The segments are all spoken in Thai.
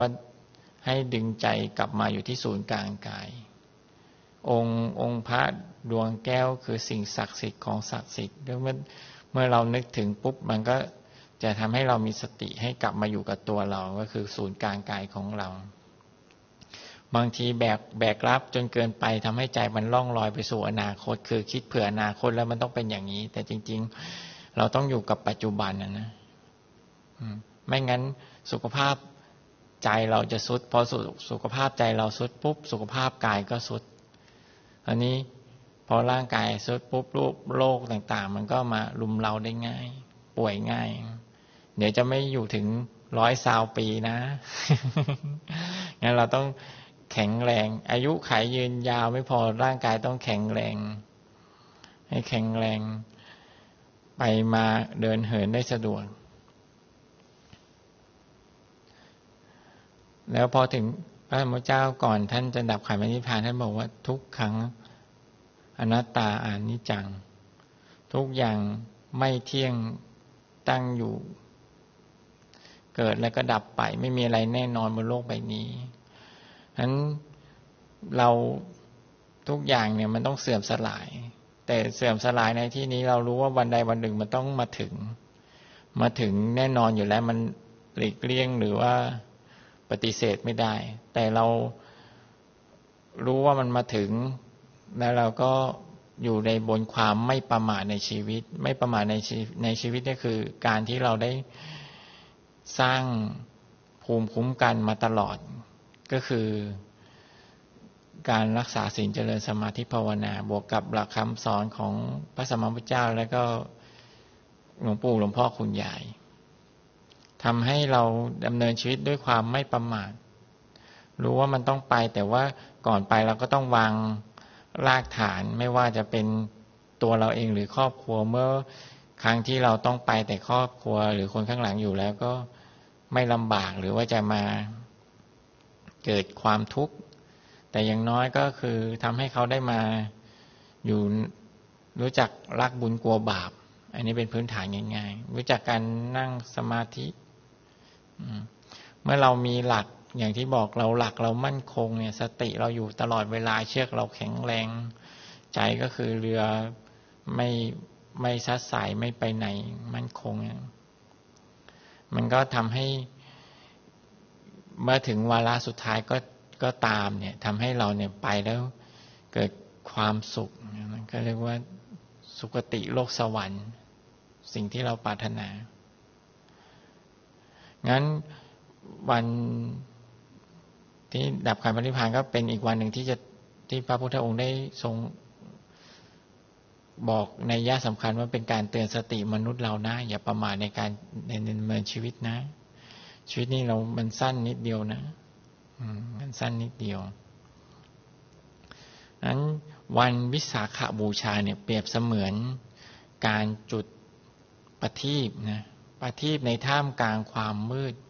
ให้ดึงใจกลับมาอยู่ที่ศูนย์กลางกายองค์พระดวงแก้วคือสิ่งศักดิ์สิทธิ์ของศักดิ์สิทธิ์เมื่อเรานึกถึงปุ๊บมันก็จะทำให้เรามีสติให้กลับมาอยู่กับตัวเราก็คือศูนย์กลางกายของเราบางทีแบกรับจนเกินไปทำให้ใจมันล่องลอยไปสู่อนาคตคือคิดเผื่ออนาคตแล้วมันต้องเป็นอย่างนี้แต่จริงๆเราต้องอยู่กับปัจจุบันนะไม่งั้นสุขภาพใจเราจะทรุดพอสุขภาพใจเราทรุดปุ๊บสุขภาพกายก็ทรุดอันนี้พอร่างกายทรุดปุ๊บโรคต่างๆมันก็มารุมเราได้ง่ายป่วยง่ายเดี๋ยวจะไม่อยู่ถึง120 ปีนะ งั้นเราต้องแข็งแรงอายุขัยยืนยาวไม่พอร่างกายต้องแข็งแรงให้แข็งแรงไปมาเดินเหินได้สะดวกแล้วพอถึงพระพุทธเจ้าก่อนท่านจะดับขันธ์นิพพานท่านบอกว่าทุกขังอนัตตาอนิจจังทุกอย่างไม่เที่ยงตั้งอยู่เกิดแล้วก็ดับไปไม่มีอะไรแน่นอนบนโลกใบนี้ฉะนั้นเราทุกอย่างเนี่ยมันต้องเสื่อมสลายแต่เสื่อมสลายในที่นี้เรารู้ว่าวันใดวันหนึ่งมันต้องมาถึงแน่นอนอยู่แล้วมันหลีกเลี่ยงหรือว่าปฏิเสธไม่ได้แต่เรารู้ว่ามันมาถึงแล้วเราก็อยู่ในบนความไม่ประมาทในชีวิตไม่ประมาทในชีวิตนี่คือการที่เราได้สร้างภูมิคุ้มกันมาตลอดก็คือการรักษาศีลเจริญสมาธิภาวนาบวกกับหลักคำสอนของพระสัมมาสัมพุทธเจ้าแล้วก็หลวงปู่หลวงพ่อคุณยายทำให้เราดำเนินชีวิตด้วยความไม่ประมาทรู้ว่ามันต้องไปแต่ว่าก่อนไปเราก็ต้องวางรากฐานไม่ว่าจะเป็นตัวเราเองหรือครอบครัวเมื่อครั้งที่เราต้องไปแต่ครอบครัวหรือคนข้างหลังอยู่แล้วก็ไม่ลำบากหรือว่าจะมาเกิดความทุกข์แต่อย่างน้อยก็คือทำให้เขาได้มาอยู่รู้จักรักบุญกลัวบาปอันนี้เป็นพื้นฐานง่ายๆรู้จักการนั่งสมาธิเมื่อเรามีหลักอย่างที่บอกหลักเรามั่นคงเนี่ยสติเราอยู่ตลอดเวลาเชือกเราแข็งแรงใจก็คือเรือไม่ซัดสายไม่ไปไหนมั่นคงมันก็ทำให้เมื่อถึงวาระสุดท้ายก็ตามเนี่ยทำให้เราเนี่ยไปแล้วเกิดความสุขก็เรียกว่าสุคติโลกสวรรค์สิ่งที่เราปรารถนางั้นวันที่ดับขันธ์นิพพานก็เป็นอีกวันหนึ่งที่พระพุทธองค์ได้ทรงบอกในยะสำคัญว่าเป็นการเตือนสติมนุษย์เรานะอย่าประมาทในการดำเนินชีวิตนะชีวิตนี้มันสั้นนิดเดียวนะมันสั้นนิดเดียวนั้นวันวิสาขบูชาเนี่ยเปรียบเสมือนการจุดประทีปนะประทีปในท่ามกลางความมืด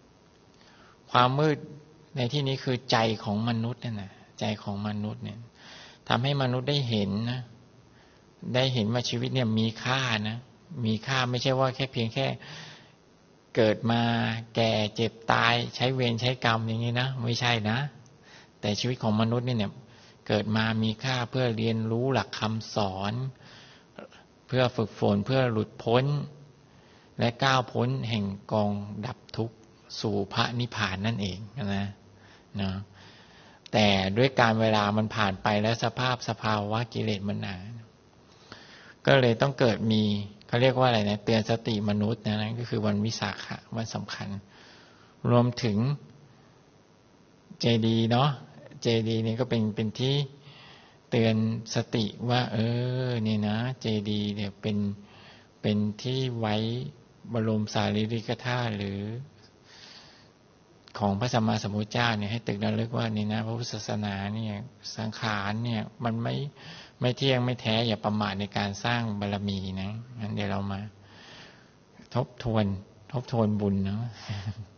ในที่นี้คือใจของมนุษย์นั่นนะใจของมนุษย์เนี่ยทำให้มนุษย์ได้เห็นนะได้เห็นว่าชีวิตเนี่ยมีค่านะมีค่าไม่ใช่ว่าแค่เพียงแค่เกิดมาแก่เจ็บตายใช้เวรใช้กรรมอย่างนี้นะไม่ใช่นะแต่ชีวิตของมนุษย์เนี่ยเกิดมามีค่าเพื่อเรียนรู้หลักคำสอนเพื่อฝึกฝนเพื่อหลุดพ้นและก้าวพ้นแห่งกองดับทุกข์สู่พระนิพพานนั่นเองนะแต่ด้วยการเวลามันผ่านไปแล้วสภาวะกิเลสมันหนาก็เลยต้องเกิดมีเขาเรียกว่าอะไรนะเตือนสติมนุษย์นะนั่นก็คือวันวิสาขะวันสำคัญรวมถึงเจดีย์เนาะเจดีย์นี่ก็เป็นที่เตือนสติว่านี่นะเจดีย์เนี่ยเป็นที่ไว้บรมสารีริกธาตุหรือของพระสัมมาสัมพุทธเจ้าเนี่ยให้ตึกระลึกว่านี่นะพระพุทธศาสนาเนี่ยสังขารเนี่ยมันไม่เที่ยงไม่แท้อย่าประมาทในการสร้างบารมีนะงั้นเดี๋ยวเรามาทบทวนบุญเนาะ